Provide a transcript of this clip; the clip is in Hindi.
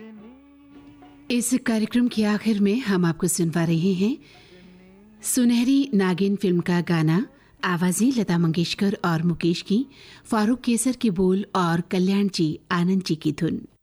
इस कार्यक्रम के आखिर में हम आपको सुनवा रहे हैं सुनहरी नागिन फिल्म का गाना। आवाजें लता मंगेशकर और मुकेश की, फारूक केसर के बोल और कल्याण जी आनंद जी की धुन।